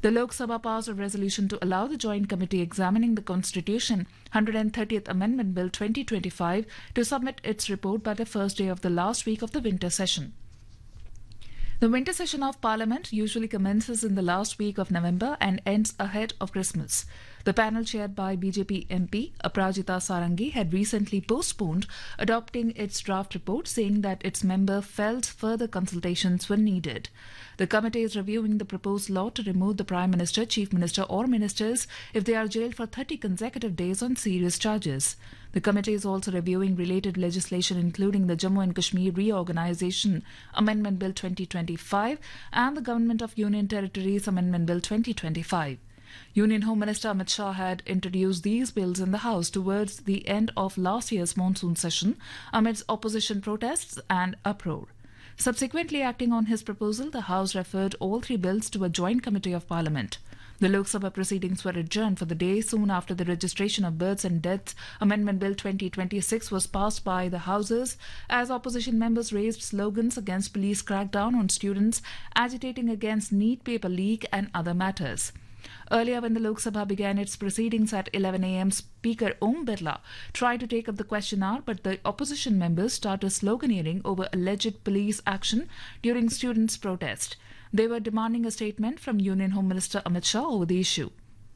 The Lok Sabha passed a resolution to allow the Joint Committee examining the Constitution 130th Amendment Bill 2025 to submit its report by the first day of the last week of the winter session. The winter session of Parliament usually commences in the last week of November and ends ahead of Christmas. The panel chaired by BJP MP Aparajita Sarangi had recently postponed adopting its draft report, saying that its member felt further consultations were needed. The committee is reviewing the proposed law to remove the Prime Minister, Chief Minister or Ministers if they are jailed for 30 consecutive days on serious charges. The committee is also reviewing related legislation including the Jammu and Kashmir Reorganisation Amendment Bill 2025 and the Government of Union Territories Amendment Bill 2025. Union Home Minister Amit Shah had introduced these bills in the House towards the end of last year's monsoon session amidst opposition protests and uproar. Subsequently, acting on his proposal, the House referred all three bills to a joint committee of Parliament. The Lok Sabha proceedings were adjourned for the day soon after the Registration of Births and Deaths Amendment Bill 2026 was passed by the Houses, as opposition members raised slogans against police crackdown on students, agitating against NEET paper leak and other matters. Earlier, when the Lok Sabha began its proceedings at 11 a.m., Speaker Om Birla tried to take up the question hour, but the opposition members started sloganeering over alleged police action during students' protest. They were demanding a statement from Union Home Minister Amit Shah over the issue.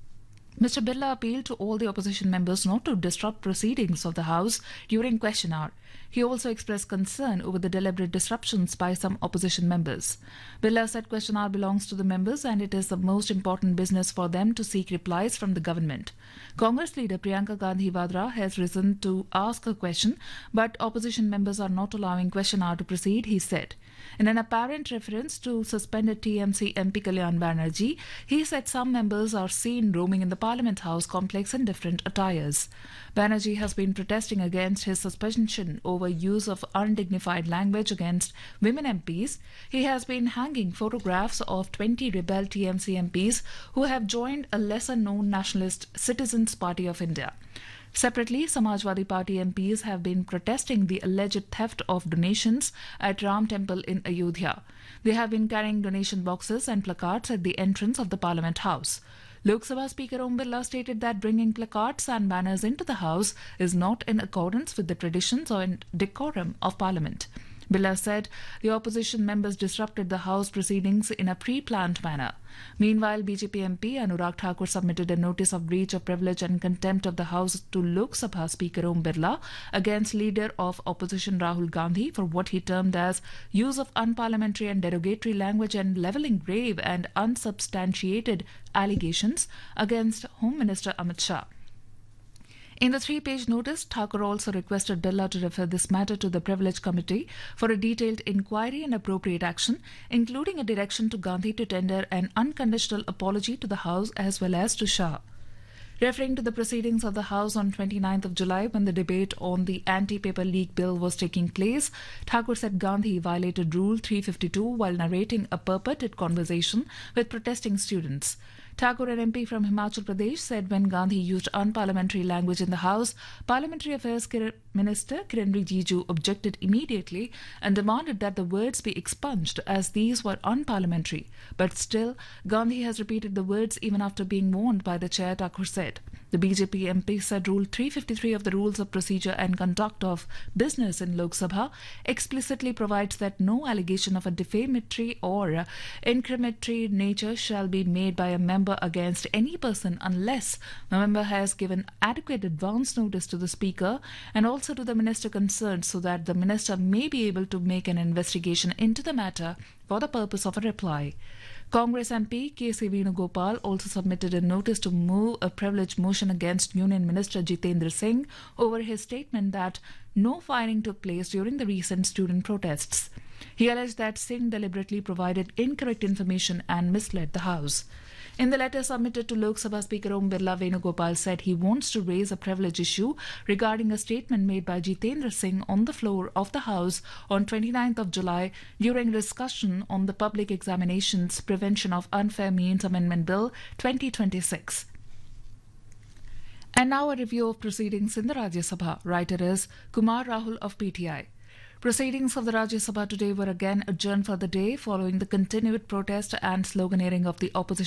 Mr. Birla appealed to all the opposition members not to disrupt proceedings of the House during question hour. He also expressed concern over the deliberate disruptions by some opposition members. Birla said question hour belongs to the members and it is the most important business for them to seek replies from the government. Congress leader Priyanka Gandhi Vadra has risen to ask a question, but opposition members are not allowing question hour to proceed, he said. In an apparent reference to suspended TMC MP Kalyan Banerjee, he said some members are seen roaming in the Parliament House complex in different attires. Banerjee has been protesting against his suspension over use of undignified language against women MPs. He has been hanging photographs of 20 rebel TMC MPs who have joined a lesser-known Nationalist Citizens Party of India. Separately, Samajwadi Party MPs have been protesting the alleged theft of donations at Ram Temple in Ayodhya. They have been carrying donation boxes and placards at the entrance of the Parliament House. Lok Sabha Speaker Om Birla stated that bringing placards and banners into the House is not in accordance with the traditions or decorum of Parliament. Birla said the opposition members disrupted the House proceedings in a pre-planned manner. Meanwhile, BJP MP Anurag Thakur submitted a notice of breach of privilege and contempt of the House to Lok Sabha Speaker Om Birla against Leader of Opposition Rahul Gandhi for what he termed as use of unparliamentary and derogatory language and levelling grave and unsubstantiated allegations against Home Minister Amit Shah. In the three-page notice, Thakur also requested Birla to refer this matter to the Privilege Committee for a detailed inquiry and appropriate action, including a direction to Gandhi to tender an unconditional apology to the House as well as to Shah. Referring to the proceedings of the House on 29th of July when the debate on the anti-paper leak bill was taking place, Thakur said Gandhi violated Rule 352 while narrating a purported conversation with protesting students. Thakur, an MP from Himachal Pradesh, said when Gandhi used unparliamentary language in the House, Parliamentary Affairs Minister Kiren Rijiju objected immediately and demanded that the words be expunged as these were unparliamentary. But still, Gandhi has repeated the words even after being warned by the chair, Thakur said. The BJP MP said Rule 353 of the Rules of Procedure and Conduct of Business in Lok Sabha explicitly provides that no allegation of a defamatory or incriminatory nature shall be made by a member against any person unless the member has given adequate advance notice to the Speaker and also to the Minister concerned so that the Minister may be able to make an investigation into the matter for the purpose of a reply. Congress MP K.C. Venugopal also submitted a notice to move a privilege motion against Union Minister Jitendra Singh over his statement that no firing took place during the recent student protests. He alleged that Singh deliberately provided incorrect information and misled the House. In the letter submitted to Lok Sabha Speaker Om Birla, Venugopal said he wants to raise a privilege issue regarding a statement made by Jitendra Singh on the floor of the House on 29th of July during a discussion on the Public Examinations Prevention of Unfair Means Amendment Bill 2026. And now a review of proceedings in the Rajya Sabha. Writer is Kumar Rahul of PTI. Proceedings of the Rajya Sabha today were again adjourned for the day following the continued protest and sloganeering of the opposition